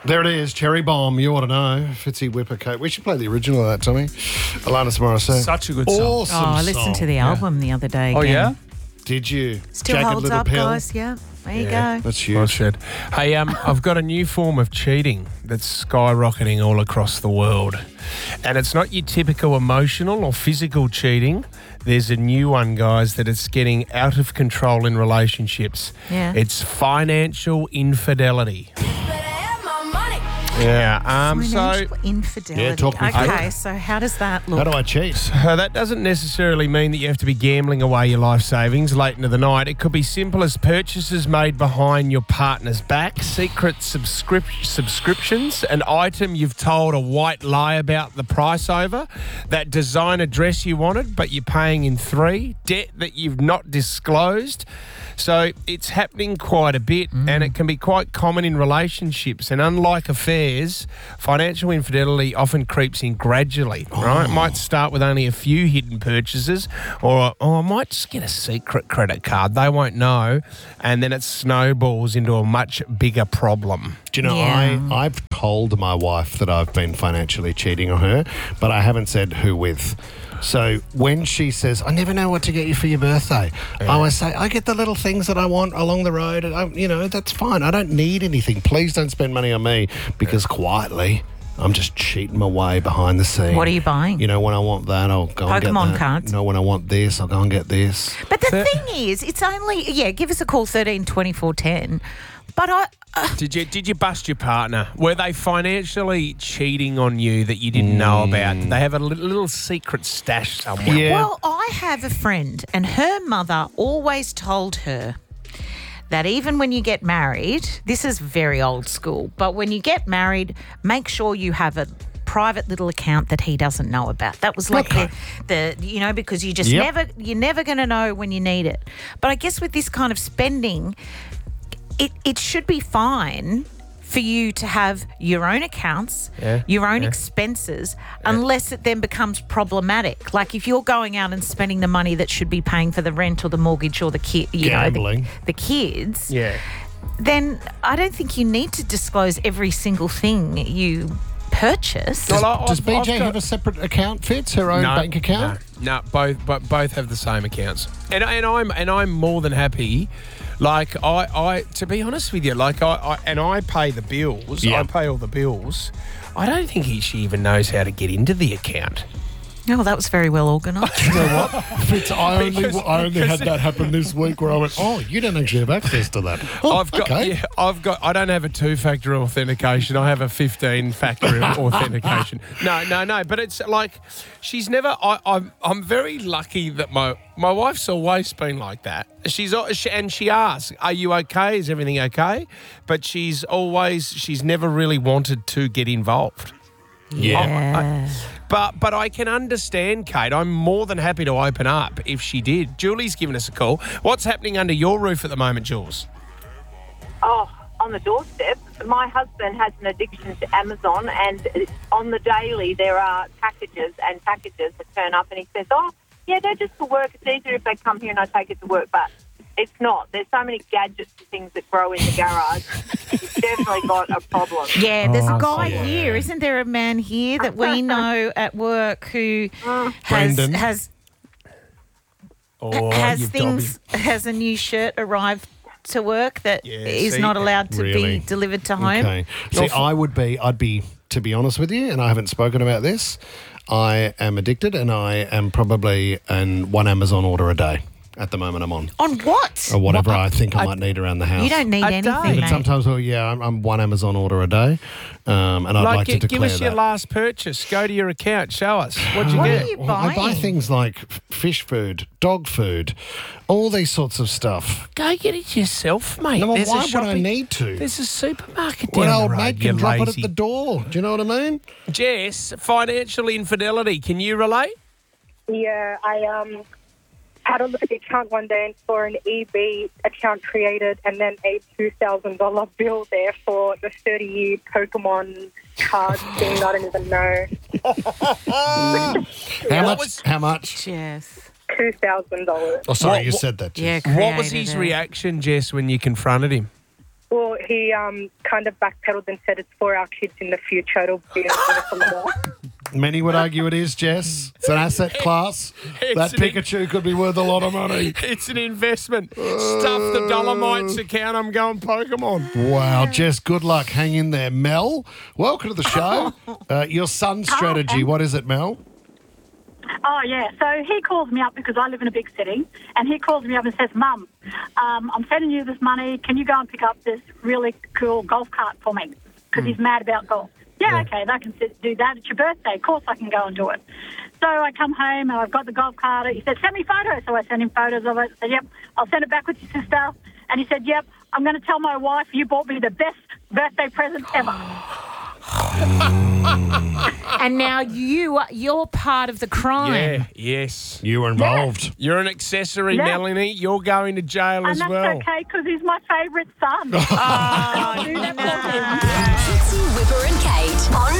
There it is, Cherry Bomb. You ought to know. Fitzy Whipper Coat. We should play the original of that, Tommy. Alanis Morissette. Such a good song. Awesome I listened to the album the other day. Oh, again. yeah? Did you? Still Jagged holds Little up, Pill? guys. Yeah. There you go. That's Well huge. said. Hey, I've got a new form of cheating that's skyrocketing all across the world. And it's not your typical emotional or physical cheating. There's a new one, guys, that it's getting out of control in relationships. Yeah. It's financial infidelity. Yeah. Financial infidelity. Yeah, talk me through Okay, it. so how does that look? How do I cheat? That doesn't necessarily mean that you have to be gambling away your life savings late into the night. It could be simple as purchases made behind your partner's back, secret subscriptions, an item you've told a white lie about the price over, that designer dress you wanted but you're paying in 3, debt that you've not disclosed. So it's happening quite a bit and it can be quite common in relationships. And unlike affairs, financial infidelity often creeps in gradually, right? It might start with only a few hidden purchases or I might just get a secret credit card. They won't know. And then it snowballs into a much bigger problem. Do you know, Yeah. I've told my wife that I've been financially cheating on her, but I haven't said who with. So when she says, I never know what to get you for your birthday, I always say, I get the little things that I want along the road. And that's fine. I don't need anything. Please don't spend money on me because quietly I'm just cheating my way behind the scenes. What are you buying? You know, when I want that, I'll go and get Pokemon that. cards. You know, when I want this, I'll go and get this. But the thing is, it's only, give us a call, 13 24 10. But Did you bust your partner? Were they financially cheating on you that you didn't know about? Did they have a little secret stash somewhere? Yeah. Well, I have a friend, and her mother always told her that even when you get married, this is very old school, but when you get married, make sure you have a private little account that he doesn't know about. That was like the because you just you're never going to know when you need it. But I guess with this kind of spending, it should be fine for you to have your own accounts, your own expenses, unless it then becomes problematic. Like if you're going out and spending the money that should be paying for the rent or the mortgage or the Gambling. the kids, Yeah. then I don't think you need to disclose every single thing you purchase. Does BJ have a separate account, Fitz? Her own bank account? No, both have the same accounts, and I'm more than happy. Like I to be honest with you, like I pay the bills. Yeah. I pay all the bills. I don't think she even knows how to get into the account. Oh, that was very well organised. You know what? Fitz, I only had that happen this week where I went, oh, you don't actually have access to that. Oh, I don't have a 2-factor authentication. I have a 15-factor authentication. No. But it's like she's never. I'm very lucky that my wife's always been like that. She asks, "Are you okay? Is everything okay?" But she's never really wanted to get involved. Yeah. But I can understand, Kate. I'm more than happy to open up if she did. Julie's given us a call. What's happening under your roof at the moment, Jules? Oh, on the doorstep. My husband has an addiction to Amazon, and on the daily there are packages that turn up, and he says, oh, yeah, they're just for work. It's easier if they come here and I take it to work. But it's not. There's so many gadgets and things that grow in the garage. It's definitely got a problem. Yeah, there's a guy here. Isn't there a man here that we know at work who has a new shirt arrived to work that is not allowed to be delivered to home? Okay. See, I'd be, to be honest with you, and I haven't spoken about this, I am addicted and I am probably in one Amazon order a day. At the moment I'm on. On what? Or whatever I think I might need around the house. You don't need anything, But mate. sometimes, I'm one Amazon order a day, and I'd like to declare give us your that. last purchase. Go to your account. Show us. What'd you What get? are you Well, I buy buying? things like fish food, dog food, all these sorts of stuff. Go get it yourself, mate. No, well, There's a why would I shopping- need to? There's a supermarket Well, down old the road, mate you can drop it at lazy- the door. Do you know what I mean? Jess, financial infidelity. Can you relate? Yeah, I had a look at the account one day and saw an EB account created and then a $2,000 bill there for the 30-year Pokemon card thing. I don't even know. How much? Yes. $2,000. Oh, sorry, What- you said that. Jess. Yeah, What was created his it. reaction, Jess, when you confronted him? Well, he kind of backpedaled and said it's for our kids in the future. It'll be a lot. Many would argue it is, Jess. It's an asset class. That Pikachu could be worth a lot of money. It's an investment. Stuff the Dolomites account. I'm going Pokemon. Wow, Jess, good luck. Hang in there. Mel, welcome to the show. Your son's strategy, what is it, Mel? Oh, yeah. So he calls me up because I live in a big city, and he calls me up and says, Mum, I'm sending you this money. Can you go and pick up this really cool golf cart for me? Because he's mad about golf. Yeah, okay, I can do that. It's your birthday. Of course I can go and do it. So I come home and I've got the golf cart. He said, send me photos. So I sent him photos of it. I said, yep, I'll send it back with your sister. And he said, yep, I'm going to tell my wife you bought me the best birthday present ever. And now you're part of the crime. Yeah, yes. You were involved. You're an accessory, Yeah. Melanie. You're going to jail And as that's well. okay because he's my favourite son. Oh, Do that for him. Trixie, Whipper and Kate on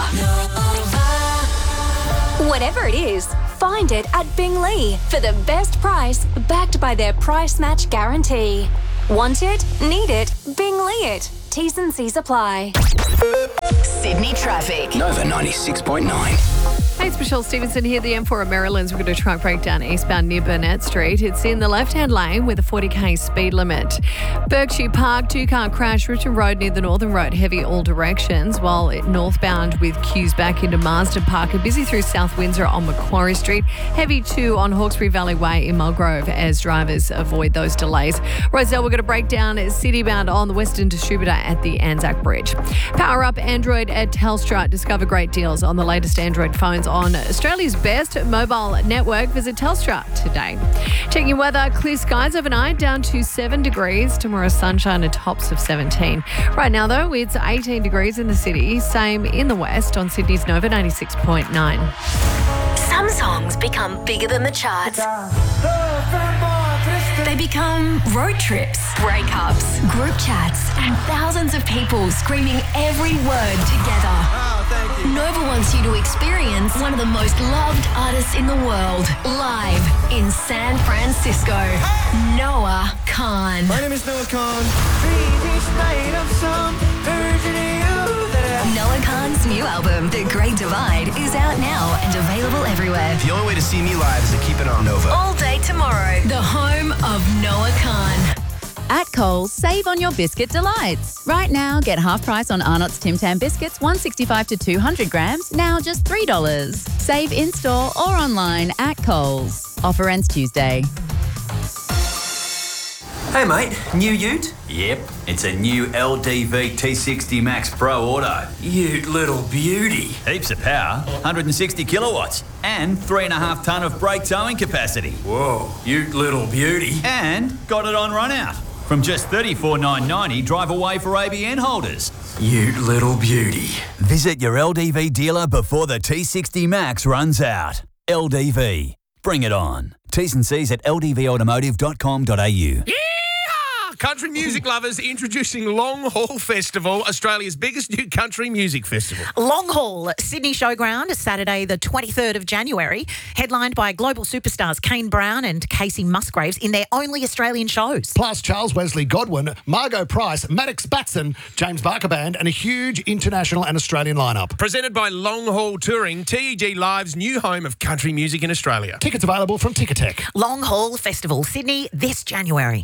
Nova. Whatever it is, find it at Bingley for the best price, backed by their price match guarantee. Want it? Need it? Bingley it. T's and C's apply. Sydney traffic. Nova 96.9. Hey, it's Michelle Stevenson here, the M4 at Maryland's. We're going to try and break down eastbound near Burnett Street. It's in the left-hand lane with a 40k speed limit. Berkshire Park, two-car crash, Richmond Road near the Northern Road, heavy all directions, while northbound with queues back into Marsden Park and busy through South Windsor on Macquarie Street. Heavy too on Hawkesbury Valley Way in Mulgrove as drivers avoid those delays. Roselle, we're going to break down citybound on the Western Distributor at the Anzac Bridge. Power up Android at Telstra. Discover great deals on the latest Android phones on Australia's best mobile network. Visit Telstra today. Checking weather, clear skies overnight, down to 7 degrees. Tomorrow, sunshine and tops of 17. Right now, though, it's 18 degrees in the city. Same in the west on Sydney's Nova 96.9. Some songs become bigger than the charts. They become road trips, breakups, group chats, and thousands of people screaming every word together. Nova wants you to experience one of the most loved artists in the world, live in San Francisco. Noah Khan. My name is Noah Khan. Noah Khan's new album, The Great Divide, is out now and available everywhere. The only way to see me live is to keep it on Nova. All day tomorrow, the home of Noah Khan. At Coles, save on your biscuit delights. Right now, get half price on Arnott's Tim Tam biscuits, 165 to 200 grams, now just $3. Save in-store or online at Coles. Offer ends Tuesday. Hey mate, new ute? Yep, it's a new LDV T60 Max Pro Auto. Ute little beauty. Heaps of power, 160 kilowatts, and 3.5 tonne of brake towing capacity. Whoa, ute little beauty. And got it on run out. From just $34,990 drive away for ABN holders. Ute little beauty. Visit your LDV dealer before the T60 Max runs out. LDV. Bring it on. T's and C's at ldvautomotive.com.au. Country music lovers, introducing Long Haul Festival, Australia's biggest new country music festival. Long Haul, Sydney Showground, Saturday the 23rd of January, headlined by global superstars Kane Brown and Casey Musgraves in their only Australian shows. Plus Charles Wesley Godwin, Margot Price, Maddox Batson, James Barker Band, and a huge international and Australian lineup. Presented by Long Haul Touring, TEG Live's new home of country music in Australia. Tickets available from Ticketek. Long Haul Festival, Sydney, this January.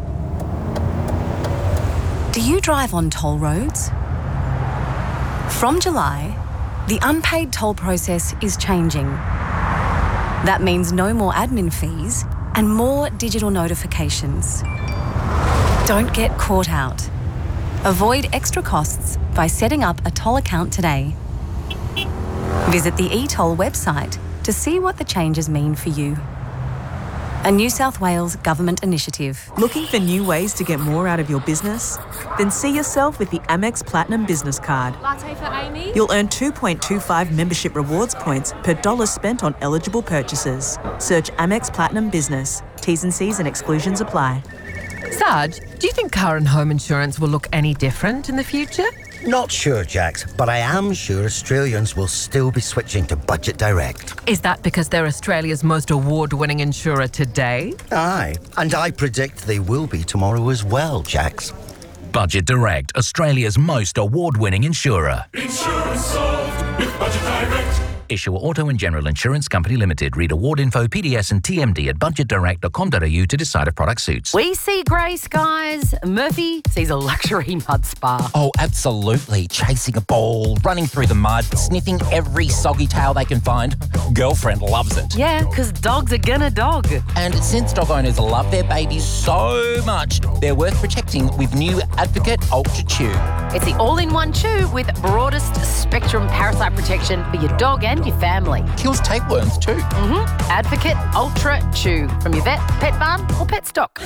Do you drive on toll roads? From July, the unpaid toll process is changing. That means no more admin fees and more digital notifications. Don't get caught out. Avoid extra costs by setting up a toll account today. Visit the eToll website to see what the changes mean for you. A New South Wales government initiative. Looking for new ways to get more out of your business? Then see yourself with the Amex Platinum Business Card. Latte for Amy? You'll earn 2.25 membership rewards points per dollar spent on eligible purchases. Search Amex Platinum Business. T's and C's and exclusions apply. Sarge, do you think car and home insurance will look any different in the future? Not sure, Jax, but I am sure Australians will still be switching to Budget Direct. Is that because they're Australia's most award-winning insurer today? Aye, and I predict they will be tomorrow as well, Jax. Budget Direct, Australia's most award-winning insurer. Insurance solved with Budget Direct. Issuer Auto and General Insurance Company Limited. Read award info, PDS and TMD at budgetdirect.com.au to decide if product suits. We see grey skies. Murphy sees a luxury mud spa. Oh, absolutely. Chasing a ball, running through the mud, sniffing every soggy tail they can find. Girlfriend loves it. Yeah, because dogs are gonna dog. And since dog owners love their babies so much, they're worth protecting with new Advocate Ultra Chew. It's the all-in-one chew with broadest spectrum parasite protection for your dog and your family. Kills tapeworms too. Advocate Ultra Chew from your vet, pet barn or pet stock.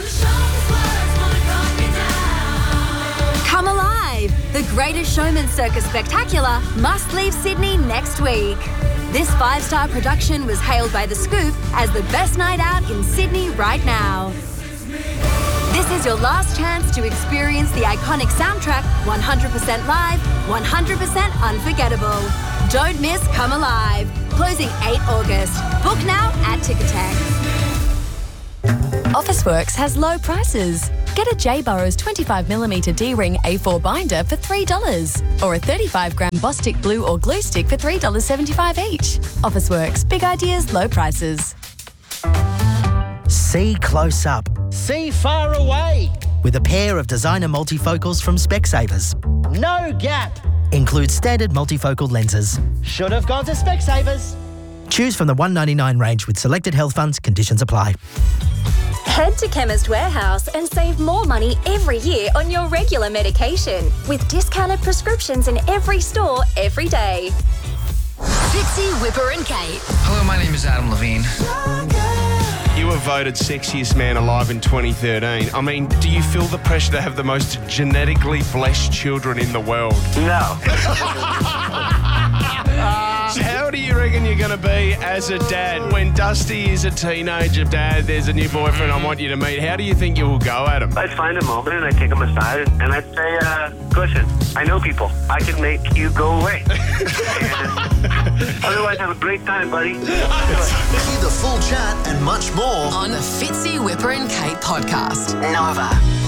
Come alive! The Greatest Showman Circus Spectacular must leave Sydney next week. This 5-star production was hailed by The Scoop as the best night out in Sydney right now. This is your last chance to experience the iconic soundtrack 100% live, 100% unforgettable. Don't miss Come Alive. Closing 8 August. Book now at Ticketek. Officeworks has low prices. Get a J. Burrows 25mm D-ring A4 binder for $3 or a 35-gram Bostik glue or glue stick for $3.75 each. Officeworks, big ideas, low prices. See close up. See far away. With a pair of designer multifocals from Specsavers. No gap. Includes standard multifocal lenses. Should have gone to Specsavers. Choose from the $199 range with selected health funds. Conditions apply. Head to Chemist Warehouse and save more money every year on your regular medication with discounted prescriptions in every store every day. Fitzy, Whipper and Kate. Hello, my name is Adam Levine. You were voted sexiest man alive in 2013. I mean, do you feel the pressure to have the most genetically blessed children in the world? No. How do you reckon you're going to be as a dad? When Dusty is a teenager, Dad, there's a new boyfriend I want you to meet. How do you think you will go at him? I'd find a moment and I'd take him aside and I'd say, listen, I know people. I can make you go away. Otherwise, have a great time, buddy. Hear the full chat and much more on the Fitzy, Whipper and Kate podcast. Nova.